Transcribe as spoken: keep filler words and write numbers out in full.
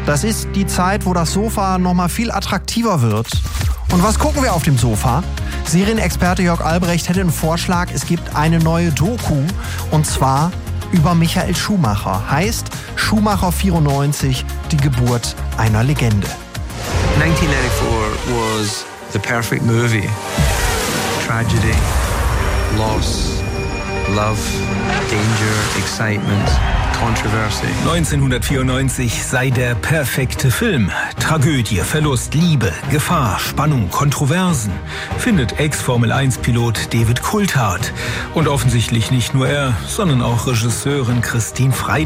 Das ist die Zeit, wo das Sofa nochmal viel attraktiver wird. Und was gucken wir auf dem Sofa? Serienexperte Jörg Albrecht hätte einen Vorschlag. Es gibt eine neue Doku und zwar über Michael Schumacher. Heißt Schumacher vierundneunzig, die Geburt einer Legende. nineteen ninety-four was the perfect movie. Tragedy, loss, love, danger, excitement, controversy. neunzehnhundertvierundneunzig sei der perfekte Film. Tragödie, Verlust, Liebe, Gefahr, Spannung, Kontroversen, findet Ex-Formel eins Pilot David Coulthard. Und offensichtlich nicht nur er, sondern auch Regisseurin Christine Frey.